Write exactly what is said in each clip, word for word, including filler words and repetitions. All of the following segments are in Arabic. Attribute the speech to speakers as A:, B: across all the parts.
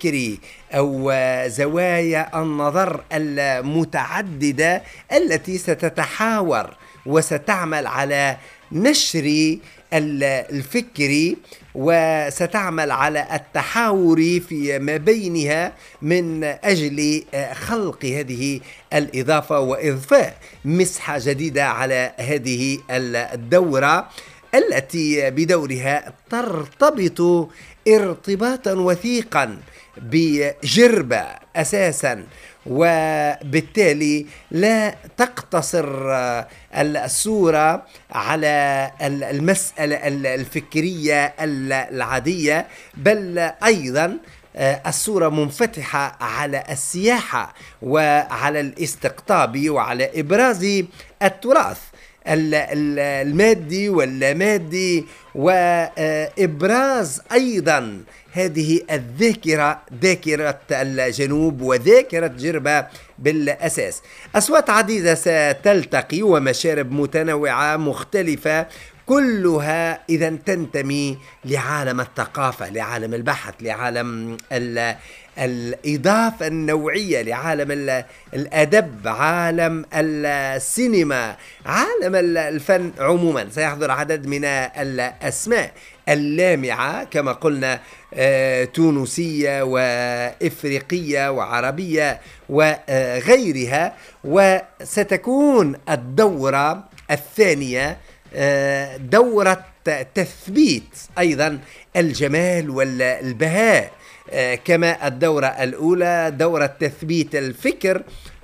A: الفكري أو زوايا النظر المتعددة التي ستتحاور وستعمل على نشر الفكري، وستعمل على التحاور في ما بينها من أجل خلق هذه الإضافة وإضفاء مسحة جديدة على هذه الدورة التي بدورها ترتبط ارتباطا وثيقا بجربة أساسا، وبالتالي لا تقتصر الصورة على المسألة الفكرية العادية، بل أيضا الصورة منفتحة على السياحة وعلى الاستقطاب وعلى إبراز التراث المادي واللامادي، وإبراز أيضا هذه الذاكرة، ذاكرة الجنوب وذاكرة جربة بالأساس. أصوات عديدة ستلتقي ومشارب متنوعة مختلفة، كلها إذا تنتمي لعالم الثقافة، لعالم البحث، لعالم الإضافة النوعية، لعالم الأدب، عالم السينما، عالم الفن عموما. سيحضر عدد من الأسماء اللامعة كما قلنا، تونسية وإفريقية وعربية وغيرها. وستكون الدورة الثانية دورة تثبيت أيضا الجمال والبهاء، كما الدورة الأولى دورة تثبيت الفكر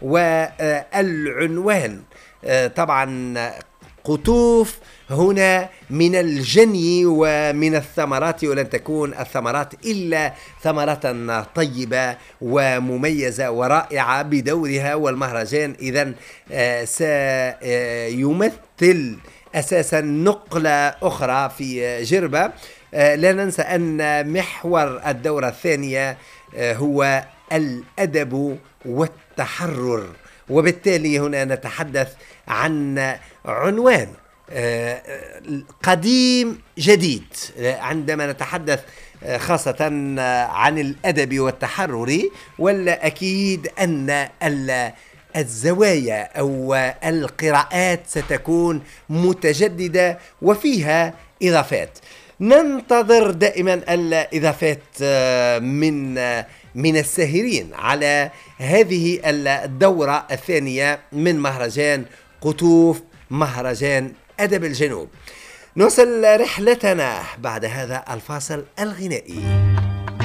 A: والعنوان. طبعا قطوف هنا من الجني ومن الثمرات، ولن تكون الثمرات إلا ثمرات طيبة ومميزة ورائعة بدورها. والمهرجان إذن سيمثل أساسا نقلة أخرى في جربة. لا ننسى أن محور الدورة الثانية هو الأدب والتحرر، وبالتالي هنا نتحدث عن عنوان قديم جديد. عندما نتحدث خاصة عن الأدب والتحرر، ولا أكيد أن الزوايا أو القراءات ستكون متجددة وفيها إضافات. ننتظر دائما الإضافات من من الساهرين على هذه الدورة الثانية من مهرجان قطوف، مهرجان أدب الجنوب. نواصل رحلتنا بعد هذا الفاصل الغنائي.